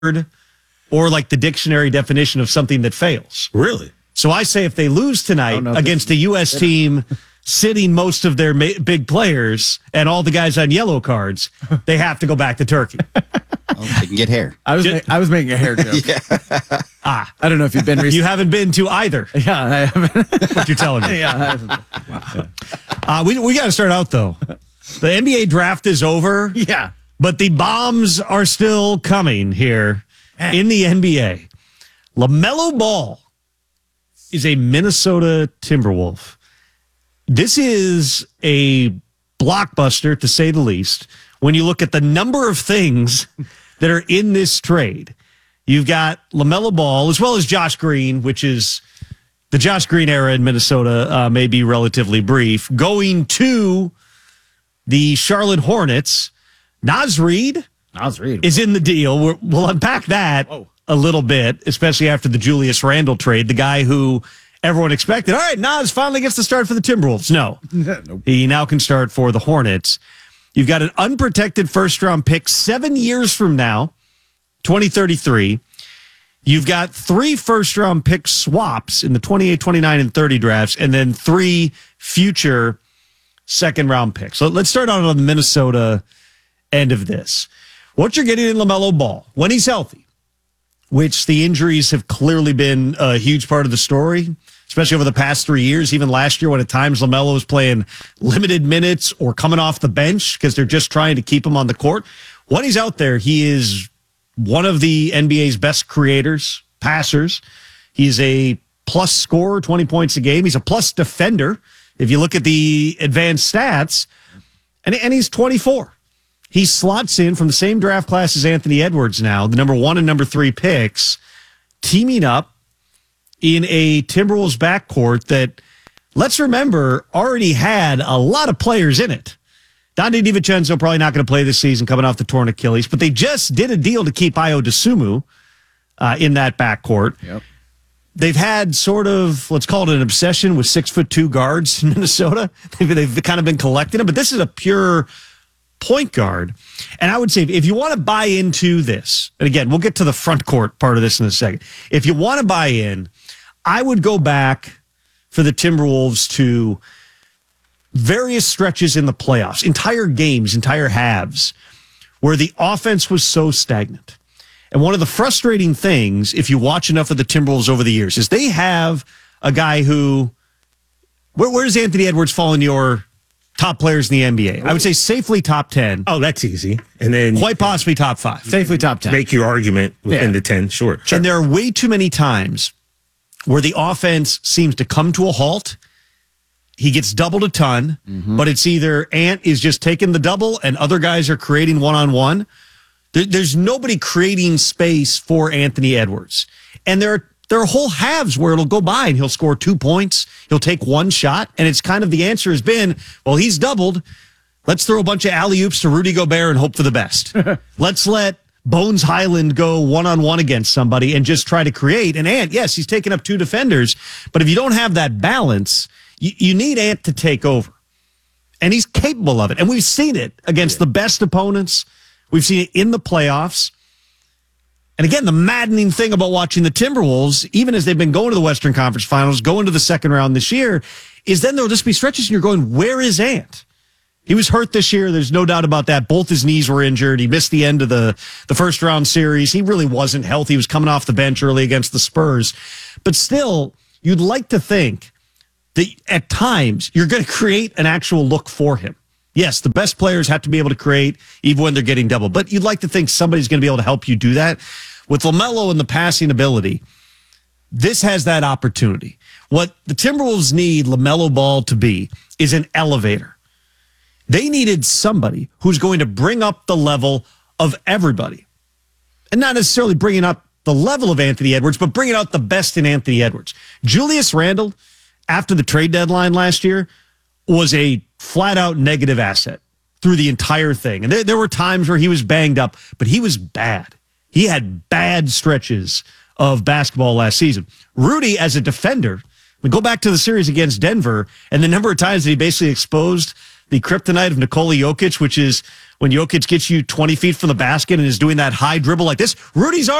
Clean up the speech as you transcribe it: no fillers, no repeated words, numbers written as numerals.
or like the dictionary definition of something that fails. Really? So I say if they lose tonight against a U.S. team sitting most of their big players and all the guys on yellow cards, they have to go back to Turkey. They can get hair. I was making a hair joke. I don't know if you've been recently. You haven't been to either. Yeah, I haven't. What you're telling me. Yeah. We got to start out, though. The NBA draft is over. Yeah. But the bombs are still coming here in the NBA. LaMelo Ball is a Minnesota Timberwolf. This is a blockbuster, to say the least, when you look at the number of things that are in this trade. You've got LaMelo Ball, as well as Josh Green, which is the Josh Green era in Minnesota may be relatively brief, going to the Charlotte Hornets. Naz Reid is in the deal. We'll unpack that a little bit, especially after the Julius Randle trade, the guy who everyone expected, all right, Naz finally gets to start for the Timberwolves. No. Nope. He now can start for the Hornets. You've got an unprotected first-round pick 7 years from now, 2033. You've got 3 first-round pick swaps in the 28, 29, and 30 drafts, and then 3 future second-round picks. So let's start out on the Minnesota end of this. What you're getting in LaMelo Ball, when he's healthy, which the injuries have clearly been a huge part of the story, especially over the past 3 years, even last year when at times LaMelo was playing limited minutes or coming off the bench because they're just trying to keep him on the court. When he's out there, he is one of the NBA's best creators, passers. He's a plus scorer, 20 points a game. He's a plus defender. If you look at the advanced stats, and he's 24. He slots in from the same draft class as Anthony Edwards now, the number 1 and number 3 picks, teaming up in a Timberwolves backcourt that, let's remember, already had a lot of players in it. Donte DiVincenzo probably not going to play this season coming off the torn Achilles, but they just did a deal to keep Ayo Dosunmu in that backcourt. Yep. They've had sort of, let's call it an obsession with 6'2" guards in Minnesota. They've kind of been collecting them, but this is a pure point guard. And I would say if you want to buy into this, and again, we'll get to the front court part of this in a second. If you want to buy in, I would go back for the Timberwolves to various stretches in the playoffs, entire games, entire halves, where the offense was so stagnant. And one of the frustrating things, if you watch enough of the Timberwolves over the years, is they have a guy who, where does Anthony Edwards fall in your top players in the NBA? I would say safely top 10. Oh, that's easy. And then quite possibly top 5. Safely top 10. Make your argument within the 10. Sure. And there are way too many times where the offense seems to come to a halt. He gets doubled a ton, but it's either Ant is just taking the double and other guys are creating one-on-one. There's nobody creating space for Anthony Edwards. And there are whole halves where it'll go by and he'll score 2 points. He'll take one shot. And it's kind of the answer has been, well, he's doubled. Let's throw a bunch of alley-oops to Rudy Gobert and hope for the best. Let's let Bones Highland go one-on-one against somebody and just try to create. And Ant, yes, he's taking up 2 defenders. But if you don't have that balance, you need Ant to take over. And he's capable of it. And we've seen it against the best opponents. We've seen it in the playoffs. And again, the maddening thing about watching the Timberwolves, even as they've been going to the Western Conference Finals, going to the second round this year, is then there'll just be stretches and you're going, where is Ant? He was hurt this year. There's no doubt about that. Both his knees were injured. He missed the end of the first round series. He really wasn't healthy. He was coming off the bench early against the Spurs. But still, you'd like to think that at times you're going to create an actual look for him. Yes, the best players have to be able to create even when they're getting double, but you'd like to think somebody's going to be able to help you do that. With LaMelo and the passing ability, this has that opportunity. What the Timberwolves need LaMelo Ball to be is an elevator. They needed somebody who's going to bring up the level of everybody. And not necessarily bringing up the level of Anthony Edwards, but bringing out the best in Anthony Edwards. Julius Randle, after the trade deadline last year, was a flat-out negative asset through the entire thing. And there were times where he was banged up, but he was bad. He had bad stretches of basketball last season. Rudy, as a defender, we go back to the series against Denver, and the number of times that he basically exposed the kryptonite of Nikola Jokic, which is when Jokic gets you 20 feet from the basket and is doing that high dribble like this. Rudy's